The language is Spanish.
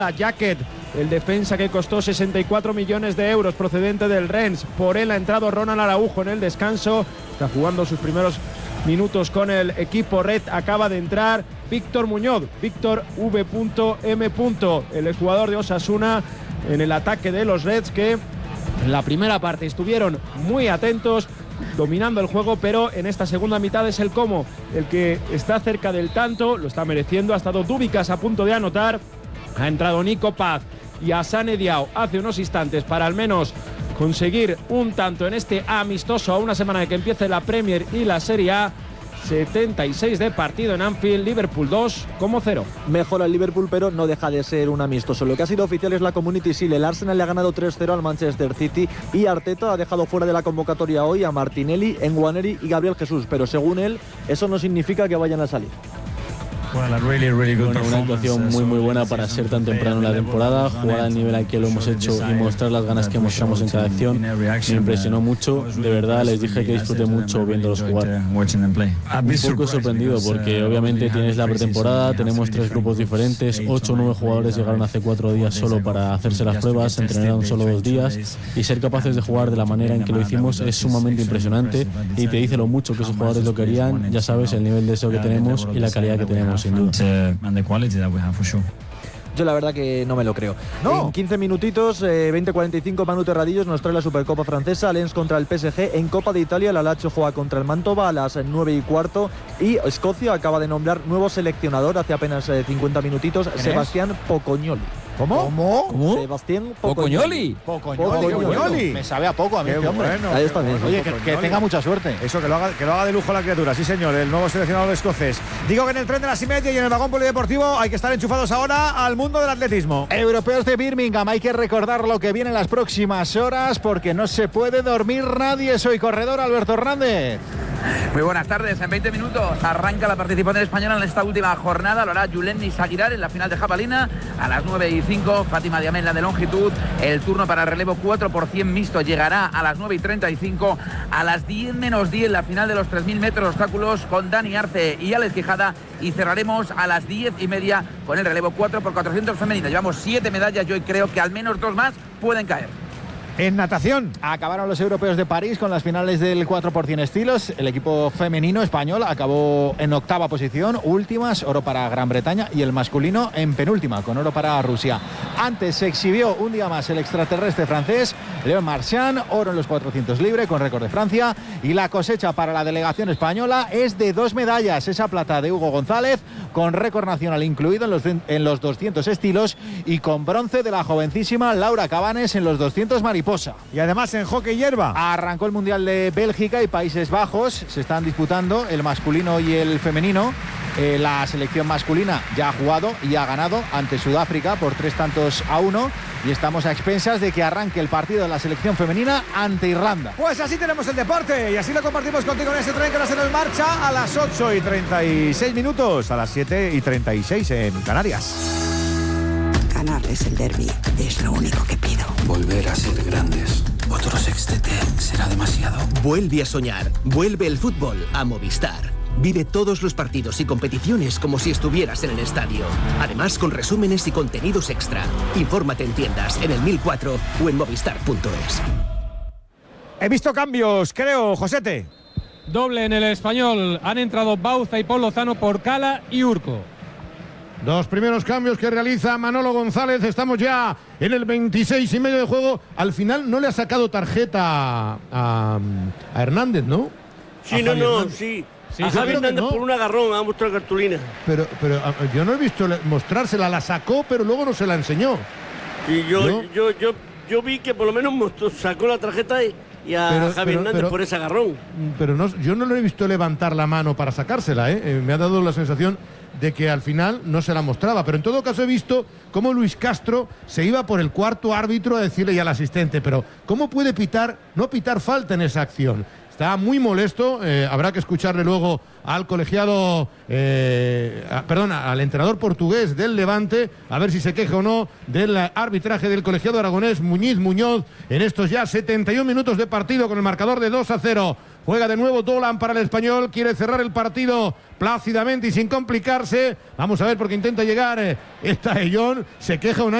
Jacket, el defensa que costó 64 millones de euros procedente del Rennes. Por él ha entrado Ronald Araujo en el descanso. Está jugando sus primeros minutos con el equipo red. Acaba de entrar Víctor Muñoz, Víctor V.M. el exjugador de Osasuna en el ataque de los Reds, que en la primera parte estuvieron muy atentos, dominando el juego, pero en esta segunda mitad es el Como el que está cerca del tanto, lo está mereciendo. Ha estado Dúbicas a punto de anotar. Ha entrado Nico Paz y Hassane Diao hace unos instantes para al menos conseguir un tanto en este amistoso a una semana de que empiece la Premier y la Serie A. 76 de partido en Anfield, Liverpool 2-0. Mejora el Liverpool, pero no deja de ser un amistoso. Lo que ha sido oficial es la Community Shield. El Arsenal le ha ganado 3-0 al Manchester City y Arteta ha dejado fuera de la convocatoria hoy a Martinelli, Nwaneri y Gabriel Jesús, pero según él, eso no significa que vayan a salir. Bueno, una actuación muy buena para ser tan temprano en la temporada, jugar al nivel al que lo hemos hecho y mostrar las ganas que mostramos en cada acción. Me impresionó mucho, de verdad les dije que disfruté mucho viéndolos jugar. Un poco sorprendido porque obviamente tienes la pretemporada, tenemos 3 grupos diferentes, 8 o 9 jugadores llegaron hace 4 días solo para hacerse las pruebas, entrenaron solo 2 días y ser capaces de jugar de la manera en que lo hicimos es sumamente impresionante y te dice lo mucho que esos jugadores lo querían. Ya sabes el nivel de deseo que tenemos y la calidad que tenemos. Sin duda. Yo la verdad que no me lo creo. No. En 15 minutitos, 20-45, Manu Terradillos nos trae la Supercopa francesa. Lens contra el PSG. En Copa de Italia, la Lazio juega contra el Mantova a las 9:15. Y Escocia acaba de nombrar nuevo seleccionador hace apenas 50 minutitos, Sebastián Pocognoli. ¿Cómo? Sebastián Pocognoli. Me sabe a poco a mí, hombre. Bueno. Ahí está bien. Oye, que tenga mucha suerte. Eso, que lo haga de lujo la criatura, sí señor, el nuevo seleccionador escocés. Digo que en el tren de las 6:30 y en el vagón polideportivo hay que estar enchufados ahora al mundo del atletismo. Europeos de Birmingham, hay que recordar lo que viene en las próximas horas porque no se puede dormir nadie. Soy corredor Alberto Hernández. Muy buenas tardes, en 20 minutos arranca la participación española en esta última jornada. Lo hará Yulen Aguilar en la final de jabalina a las 9:05. Fátima Diamé en la de longitud. El turno para el relevo 4x100 mixto llegará a las 9:35. A las 10 menos 10 la final de los 3.000 metros obstáculos con Dani Arce y Alex Quijada. Y cerraremos a las 10:30 con el relevo 4x400 femenino. Llevamos 7 medallas y hoy creo que al menos 2 más pueden caer. En natación acabaron los europeos de París con las finales del 4x100 estilos. El equipo femenino español acabó en 8ª posición, últimas, oro para Gran Bretaña, y el masculino en penúltima, con oro para Rusia. Antes se exhibió un día más el extraterrestre francés Léon Marchand, oro en los 400 libre con récord de Francia, y la cosecha para la delegación española es de 2 medallas, esa plata de Hugo González con récord nacional incluido en los 200 estilos y con bronce de la jovencísima Laura Cabanes en los 200 mariposa. Y además en hockey hierba arrancó el Mundial de Bélgica y Países Bajos. Se están disputando el masculino y el femenino. La selección masculina ya ha jugado y ha ganado ante Sudáfrica por 3-1 y estamos a expensas de que arranque el partido de la selección femenina ante Irlanda. Pues así tenemos el deporte y así lo compartimos contigo en este tren que ahora se nos marcha a las 8:36 minutos, a las 7:36 en Canarias. Ganarles el derbi es lo único que pido. Volver a ser grandes. Otro sextete será demasiado. Vuelve a soñar. Vuelve el fútbol a Movistar. Vive todos los partidos y competiciones como si estuvieras en el estadio. Además, con resúmenes y contenidos extra. Infórmate en tiendas, en el 1004 o en movistar.es. He visto cambios, creo, Josete. Doble en el Español. Han entrado Bauza y Paul Lozano por Cala y Urco. 2 primeros cambios que realiza Manolo González. Estamos ya en el 26,5 de juego. Al final no le ha sacado tarjeta a Hernández, ¿no? Sí, sí. Sí, a Javi Hernández por un agarrón ha mostrado cartulina. Pero yo no he visto mostrársela, la sacó, pero luego no se la enseñó. Sí, yo vi que por lo menos sacó la tarjeta y a Javi Hernández por ese agarrón. Pero no, yo no lo he visto levantar la mano para sacársela, me ha dado la sensación de que al final no se la mostraba, pero en todo caso he visto cómo Luis Castro se iba por el cuarto árbitro a decirle ya al asistente, pero ¿cómo puede no pitar falta en esa acción? Está muy molesto, habrá que escucharle luego al colegiado, al entrenador portugués del Levante, a ver si se queja o no del arbitraje del colegiado aragonés Muñoz en estos ya 71 minutos de partido con el marcador de 2-0 Juega de nuevo Dolan para el Español. Quiere cerrar el partido plácidamente y sin complicarse. Vamos a ver porque intenta llegar esta Ellón. Se queja un